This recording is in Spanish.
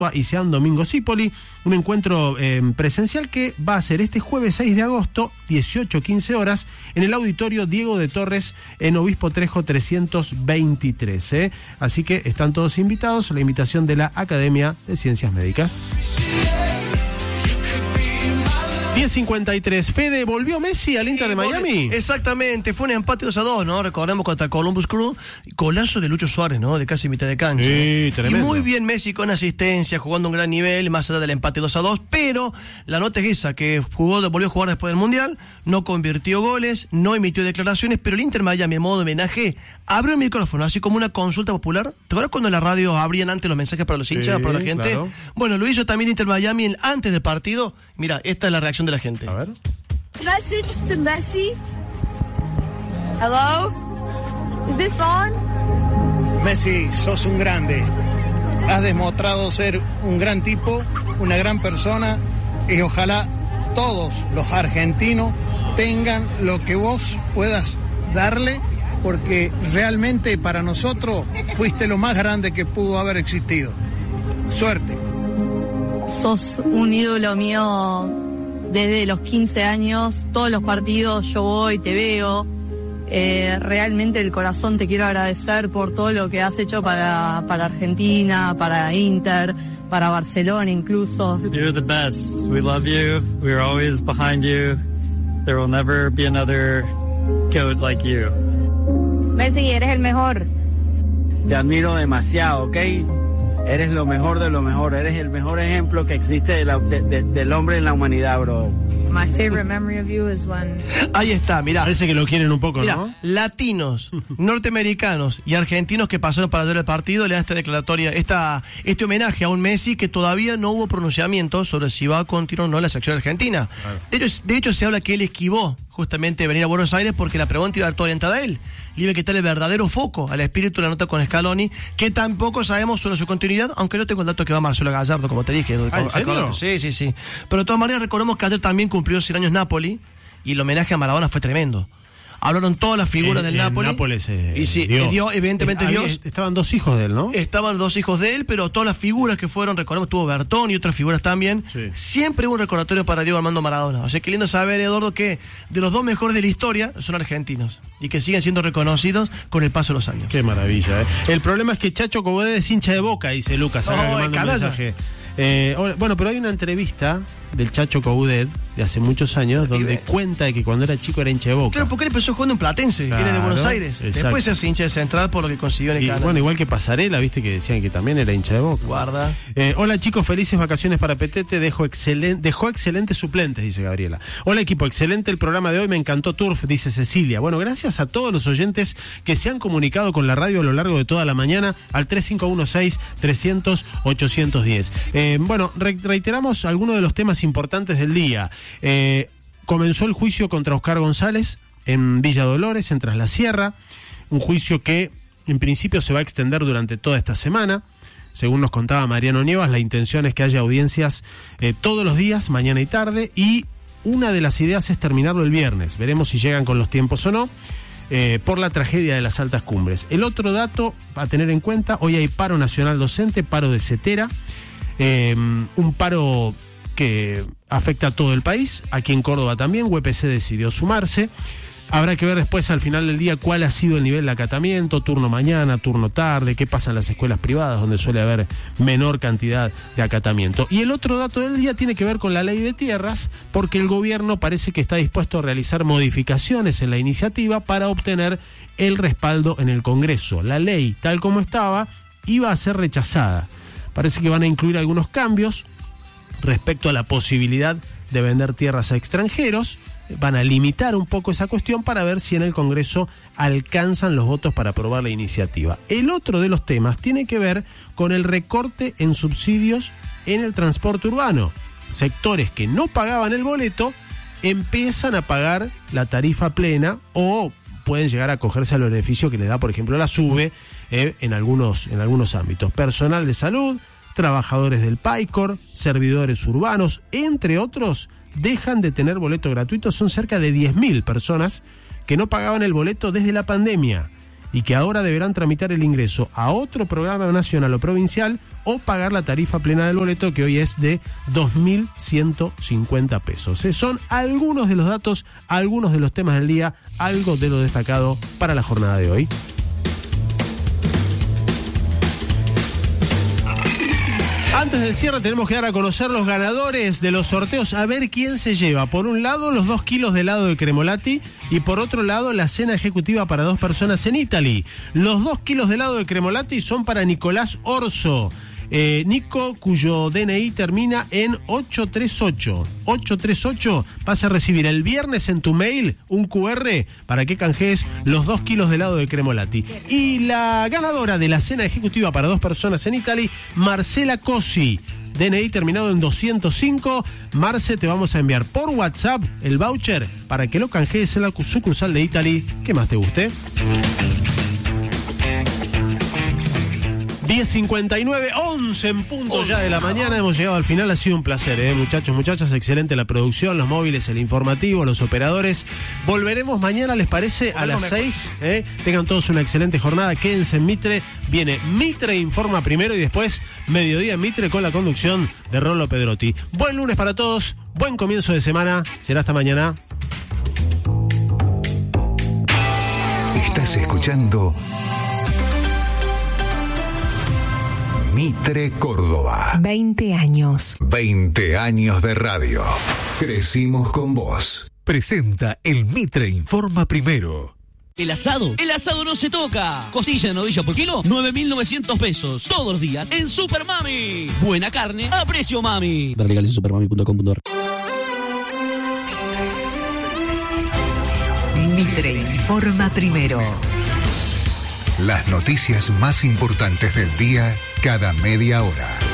y Sean Domingo Cipoli, un encuentro presencial que va a ser este jueves 6 de agosto, 18-15 horas, en el auditorio Diego de Torres, en Obispo Trejo 323. Así que están todos invitados, la invitación de la Academia de Ciencias Médicas. 10:53. Fede, ¿volvió Messi al Inter de Miami? Exactamente, fue un empate 2-2, ¿no? Recordemos contra Columbus Crew, golazo de Lucho Suárez, ¿no? De casi mitad de cancha. Sí, tremendo. Y muy bien Messi con asistencia, jugando un gran nivel, más allá del empate 2-2, pero la nota es esa, que volvió a jugar después del Mundial, no convirtió goles, no emitió declaraciones, pero el Inter Miami, en modo de homenaje, abrió el micrófono, así como una consulta popular. ¿Te acuerdas cuando en la radio abrían antes los mensajes para los hinchas, para la gente? Claro. Bueno, lo hizo también Inter Miami antes del partido. Mira, esta es la reacción de la gente. A ver. Message to Messi. Hello? Is this on? Messi, sos un grande. Has demostrado ser un gran tipo, una gran persona, y ojalá todos los argentinos tengan lo que vos puedas darle, porque realmente para nosotros fuiste lo más grande que pudo haber existido. Suerte. Sos un ídolo mío desde los 15 años, todos los partidos yo voy, te veo. Realmente el corazón te quiero agradecer por todo lo que has hecho para Argentina, para Inter, para Barcelona incluso. You're the best. We love you. We're always behind you. There will never be another goat like you. Messi, eres el mejor. Te admiro demasiado, ¿ok? Eres lo mejor de lo mejor. Eres el mejor ejemplo que existe del hombre en la humanidad, bro. My favorite memory of you is when... Ahí está, mirá. Parece que lo quieren un poco, Mirá, ¿no? latinos, norteamericanos y argentinos que pasaron para ver el partido le dan esta declaratoria, este homenaje a un Messi que todavía no hubo pronunciamiento sobre si va a continuar o no la selección argentina. Claro. De hecho, se habla que él esquivó justamente venir a Buenos Aires porque la pregunta iba a estar orientada a él. Le iba a quitar el verdadero foco al espíritu de la nota con Scaloni, que tampoco sabemos sobre su continuidad, aunque no tengo el dato que va Marcelo Gallardo, como te dije. ¿En serio? Sí. Pero de todas maneras, recordemos que ayer también cumplió 100 años Napoli y el homenaje a Maradona fue tremendo. Hablaron todas las figuras del Napoli. Nápoles, y sí, Dios, evidentemente Dios. Estaban dos hijos de él, ¿no? Estaban dos hijos de él, pero todas las figuras que fueron, recordemos, tuvo Bertón y otras figuras también. Sí. Siempre hubo un recordatorio para Diego Armando Maradona. O sea, qué lindo saber, Eduardo, que de los dos mejores de la historia son argentinos y que siguen siendo reconocidos con el paso de los años. Qué maravilla, ¿eh? El problema es que Chacho Coudet es hincha de Boca, dice Lucas. Acá que manda un mensaje. Bueno, pero hay una entrevista del Chacho Coudet de hace muchos años donde cuenta de que cuando era chico era hincha de Boca. Claro, porque él empezó jugando en Platense, claro, viene de Buenos Aires. Exacto. Después se hace hincha de Central por lo que consiguió en el canal. Bueno, igual que Pasarela, viste que decían que también era hincha de Boca. Guarda. Hola chicos, felices vacaciones para Petete, dejó excelentes suplentes, dice Gabriela. Hola equipo, excelente el programa de hoy, me encantó Turf, dice Cecilia. Bueno, gracias a todos los oyentes que se han comunicado con la radio a lo largo de toda la mañana al 3516-300-810. Bueno, reiteramos algunos de los temas importantes del día. Comenzó el juicio contra Oscar González en Villa Dolores, en Tras la Sierra, un juicio que en principio se va a extender durante toda esta semana. Según nos contaba Mariano Nievas, la intención es que haya audiencias todos los días, mañana y tarde, y una de las ideas es terminarlo el viernes. Veremos si llegan con los tiempos o no, por la tragedia de las altas cumbres. El otro dato a tener en cuenta, hoy hay paro nacional docente, paro de CETERA, un paro que afecta a todo el país. Aquí en Córdoba también, UPC decidió sumarse. Habrá que ver después al final del día cuál ha sido el nivel de acatamiento, turno mañana, turno tarde, qué pasa en las escuelas privadas donde suele haber menor cantidad de acatamiento. Y el otro dato del día tiene que ver con la ley de tierras, porque el gobierno parece que está dispuesto a realizar modificaciones en la iniciativa para obtener el respaldo en el Congreso. La ley, tal como estaba, iba a ser rechazada. Parece que van a incluir algunos cambios respecto a la posibilidad de vender tierras a extranjeros. Van a limitar un poco esa cuestión para ver si en el Congreso alcanzan los votos para aprobar la iniciativa. El otro de los temas tiene que ver con el recorte en subsidios en el transporte urbano. Sectores que no pagaban el boleto empiezan a pagar la tarifa plena o pueden llegar a acogerse al beneficio que les da, por ejemplo, la SUBE en algunos ámbitos. Personal de salud, trabajadores del PAICOR, servidores urbanos, entre otros, dejan de tener boleto gratuito. Son cerca de 10.000 personas que no pagaban el boleto desde la pandemia. y que ahora deberán tramitar el ingreso a otro programa nacional o provincial o pagar la tarifa plena del boleto, que hoy es de 2.150 pesos. Son algunos de los datos, algunos de los temas del día, algo de lo destacado para la jornada de hoy. Antes del cierre tenemos que dar a conocer los ganadores de los sorteos, a ver quién se lleva. Por un lado, los 2 kilos de helado de Cremolati y por otro lado, la cena ejecutiva para 2 personas en Italy. Los 2 kilos de helado de Cremolati son para Nicolás Orso. Nico, cuyo DNI termina en 838. 838, vas a recibir el viernes en tu mail un QR para que canjees los 2 kilos de helado de Cremolati. Y la ganadora de la cena ejecutiva para 2 personas en Italy, Marcela Cosi, DNI terminado en 205. Marce, te vamos a enviar por WhatsApp el voucher para que lo canjees en la sucursal de Italy que más te guste. 10:59, 11 en punto ya de la mañana. Hemos llegado al final, ha sido un placer, muchachos, muchachas, excelente la producción, los móviles, el informativo, los operadores. Volveremos mañana, ¿les parece? A las 6. Tengan todos una excelente jornada, quédense en Mitre. Viene Mitre Informa primero y después Mediodía en Mitre con la conducción de Rolo Pedrotti. Buen lunes para todos, buen comienzo de semana, será hasta mañana. Estás escuchando Mitre Córdoba. 20 años. 20 años de radio. Crecimos con vos. Presenta el Mitre Informa primero. El asado no se toca. Costilla de novilla por kilo, 9.900 pesos. Todos los días en Super Mami. Buena carne a precio mami. Ver legales en supermami.com.ar. Mitre Informa primero. Las noticias más importantes del día cada media hora.